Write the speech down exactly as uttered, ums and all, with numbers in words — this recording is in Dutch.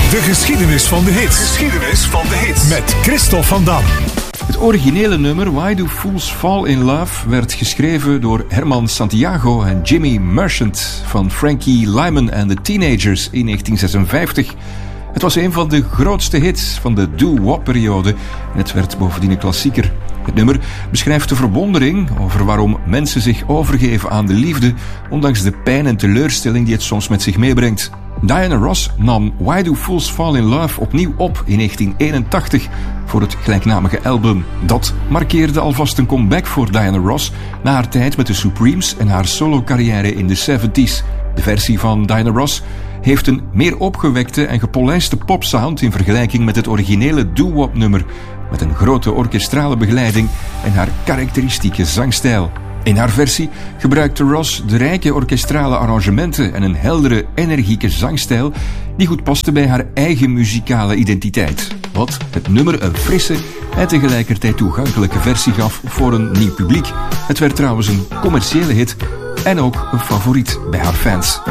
De geschiedenis van de hits. Geschiedenis van de hits. Met Christophe van Dam. Het originele nummer Why Do Fools Fall in Love werd geschreven door Herman Santiago en Jimmy Merchant van Frankie Lyman and the Teenagers in negentien zesenvijftig. Het was een van de grootste hits van de doo-wop-periode en het werd bovendien een klassieker. Het nummer beschrijft de verwondering over waarom mensen zich overgeven aan de liefde, ondanks de pijn en teleurstelling die het soms met zich meebrengt. Diana Ross nam Why Do Fools Fall in Love opnieuw op in negentien eenentachtig voor het gelijknamige album. Dat markeerde alvast een comeback voor Diana Ross na haar tijd met de Supremes en haar solo-carrière in de zeventig. De versie van Diana Ross heeft een meer opgewekte en gepolijste popsound in vergelijking met het originele doo-wop nummer, met een grote orkestrale begeleiding en haar karakteristieke zangstijl. In haar versie gebruikte Ross de rijke orkestrale arrangementen en een heldere, energieke zangstijl die goed paste bij haar eigen muzikale identiteit. Wat het nummer een frisse en tegelijkertijd toegankelijke versie gaf voor een nieuw publiek. Het werd trouwens een commerciële hit en ook een favoriet bij haar fans.